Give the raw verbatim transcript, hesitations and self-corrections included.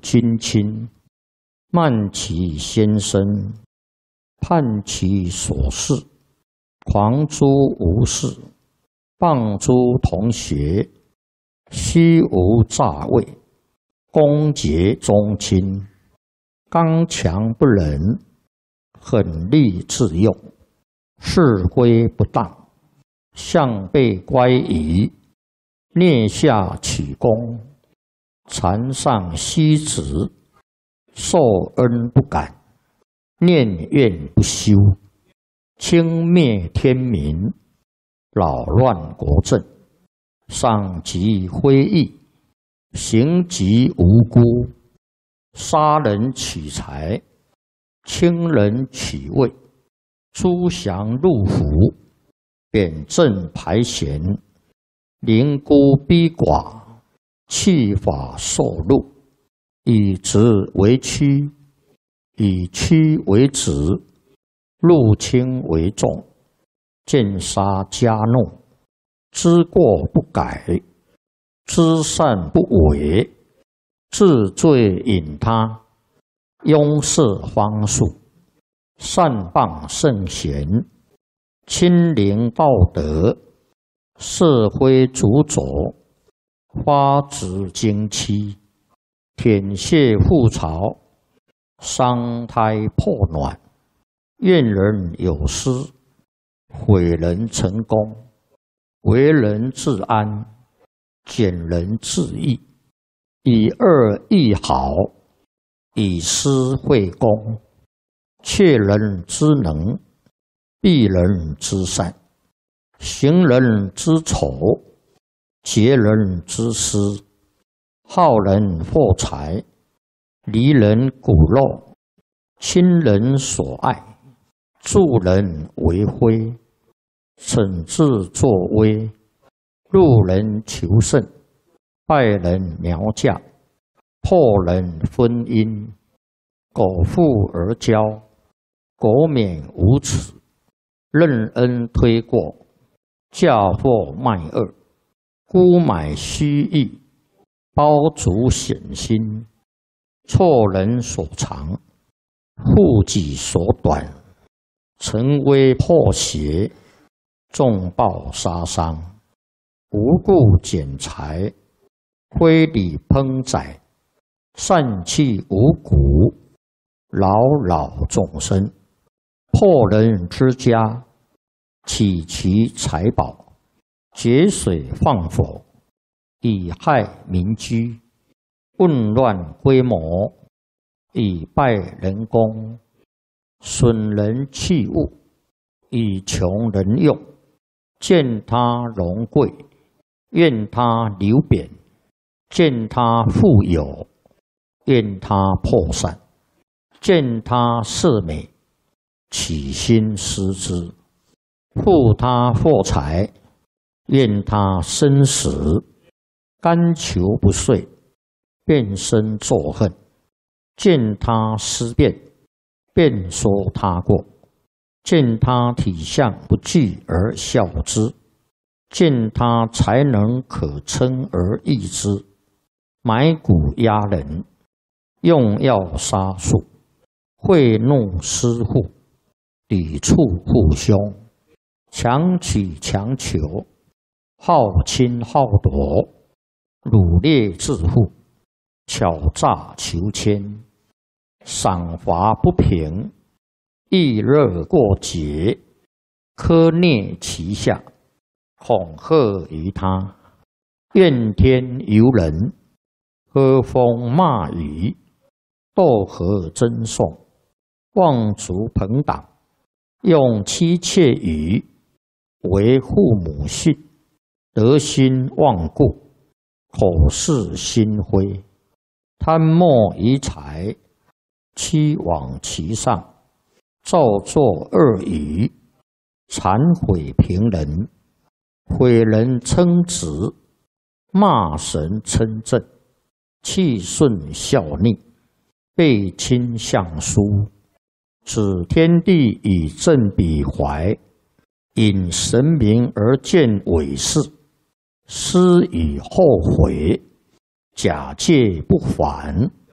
君亲，慢其先生，叛其所事，狂诸无事，谤诸同学，虚无诈伪，恭结宗亲，刚强不仁，狠戾自用，事规不当，向背乖疑，蹑下取功，禅上虚职，受恩不感，念怨不休，轻蔑天民，扰乱国政，伤及非义，行及无辜，杀人取财，轻人取位，诸降入府，贬正排贤，凌孤逼寡，弃法受禄，以直为屈，以屈为直，入轻为重，见杀加怒，知过不改，知善不为，治罪引他，庸事方术，善谤圣贤，亲临道德，是非主佐，发指经期，舔血覆巢，伤胎破卵，怨人有失，毁人成功，为人自安，减人自义，以恶易好，以私会公，窃人之能，避人之善，行人之丑，劫人之私，好人获财，离人骨肉，亲人所爱，助人为非，惩治作威，入人求胜，败人苗将，破人婚姻，苟富而骄，苟免无耻，任恩推过，嫁祸卖恶，沽买虚意，包足险心，错人所长，护己所短，成威破邪，重暴杀伤，无故减财，非礼烹宰，散弃五谷，扰扰众生，破人之家，起其财宝，节水放火，以害民居，混乱规模，以败人功，损人器物，以穷人用，见他荣贵，怨他流贬，见他富有，怨他破散，见他色美，起心思之，护他获财，怨他生死，甘求不遂，变身作恨，见他思变，便说他过，见他体相不具而笑之，见他才能可称而易之，买骨压人，用药杀术，贿赂施户，抵触父兄，强取强求，好侵好夺，掳掠致富，巧诈求迁，赏罚不平，易热过节，苛虐其下，恐吓于他，怨天尤人，喝风骂雨，斗和争讼，妄族朋党，用妻妾语，为父母信，德心忘故，口是心非，贪墨遗财，欺罔其上，造作恶语，谄毁平人，毁人称职，骂神称正，气顺效逆，背亲相疏，指天地以正彼怀，引神明而见伪事，思以后悔，假借不还，